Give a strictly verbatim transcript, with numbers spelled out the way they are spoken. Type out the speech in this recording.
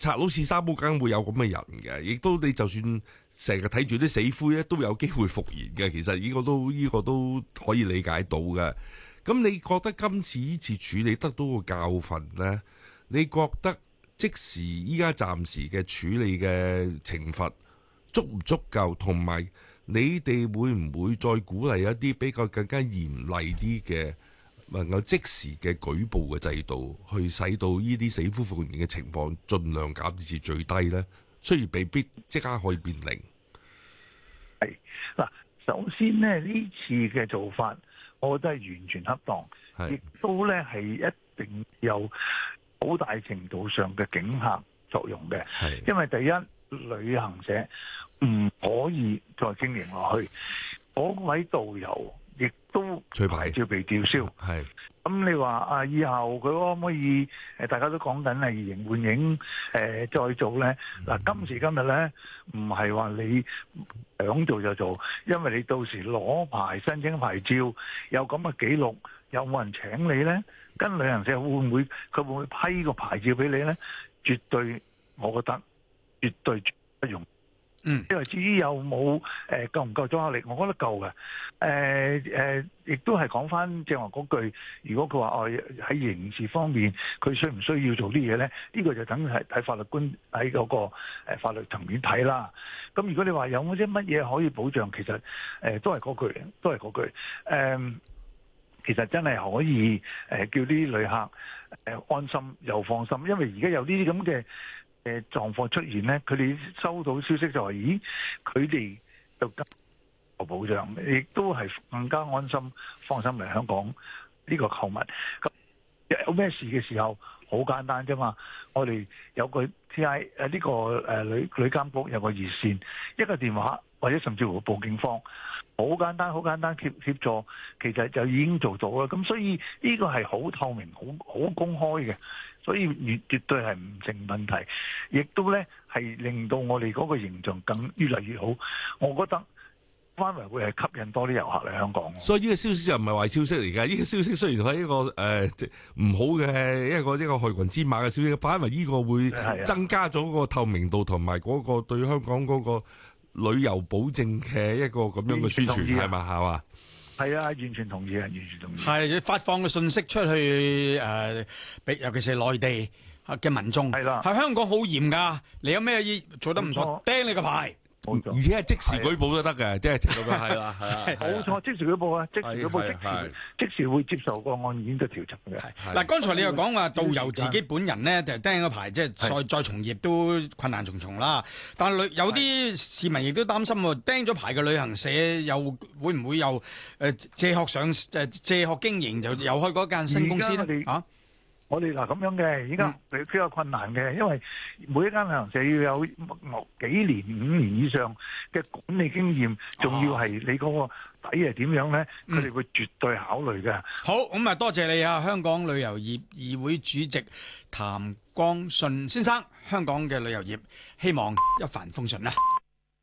賊佬試沙煲梗會有咁嘅人嘅，亦都你就算成日睇住啲死灰咧，都有機會復燃嘅。其實呢個都呢、呢個都可以理解到嘅。咁你覺得今次呢次處理得到個教訓呢？你覺得即時依家暫時嘅處理嘅懲罰足唔足夠？同埋你哋會唔會再鼓勵一啲比較更加嚴厲啲嘅能夠即時嘅舉報嘅制度，去使到呢啲死灰復燃嘅情況盡量減至最低呢？雖然未必即刻可以變零。 係嗱，首先呢，呢次嘅做法，我覺得係完全恰當，亦都咧係一定有好大程度上嘅警嚇作用嘅。因為第一，旅行社唔可以再經營落去，嗰位導遊亦都牌照被吊銷。 係咁你話啊，以後佢可唔可以誒？大家都講緊係移形換影誒、呃，再做咧。嗱、嗯，今時今日咧，唔係話你想做就做，因為你到時攞牌申請牌照有咁嘅記錄，有冇人請你咧？跟旅行社會唔會佢會唔會批個牌照俾你咧？絕對，我覺得絕對不用。嗯，因為至於有冇誒、呃、夠唔夠阻嚇力，我覺得夠嘅。誒、呃、誒，亦、呃、都係講翻正話嗰句，如果佢話哦喺刑事方面，佢需唔需要做啲嘢咧？呢、呢個就等係睇法律官喺嗰個法律層面睇啦。咁如果你話有冇啲乜嘢可以保障，其實誒、呃、都係嗰句，都係嗰句。誒、呃，其實真係可以誒、呃、叫啲旅客誒安心又放心，因為而家有呢啲咁嘅誒狀況出現咧，佢哋收到消息就話：咦，佢哋就更有保障，亦都係更加安心、放心嚟香港呢個購物。咁有咩事嘅時候，好簡單啫嘛。我哋有個 T I 誒呢個誒旅旅監局有個熱線，一個電話或者甚至乎報警方，好簡單，好簡單協協助，其實就已經做到啦。咁所以呢個係好透明、好好公開嘅。所以絕絕對係唔成問題，亦都咧係令到我哋嗰個形象更越嚟越好。我覺得翻嚟會係吸引多啲遊客嚟香港。 所以呢個消息又唔係壞消息嚟㗎。呢、這個消息雖然係一個誒唔、呃、好嘅一個一個害群之馬嘅消息，反為呢個會增加咗個透明度同埋嗰個對香港嗰個旅遊保證嘅一個咁樣嘅宣傳係嘛係嘛？ 係啊，完全同意啊，完全同意。 係發放嘅信息出去誒，俾、呃、尤其是內地嘅民眾。係啦，喺香港好嚴㗎，你有咩做得唔妥，釘你個牌。 而且係即時舉報都得嘅，即係咁樣係啦，係啦， 冇錯，即時舉報啊，即時舉報，即時即時會接受個案件嘅調查嘅。 嗱，剛才你又講話導遊自己本人咧，就釘個牌，即係再再從業都困難重重啦。但係旅有啲市民亦都擔心喎，釘咗牌嘅旅行社又會唔會又誒借殼上誒借殼經營，就又開嗰間新公司咧？啊？ 我哋嗱咁樣嘅，而家比較困難嘅，因為每一間旅行社要有幾年、五年以上嘅管理經驗，仲要係你嗰個底係點樣咧？佢哋會絕對考慮嘅。 好，咁啊，多謝你啊，香港旅遊業議會主席譚光順先生，香港嘅旅遊業希望一帆風順啦。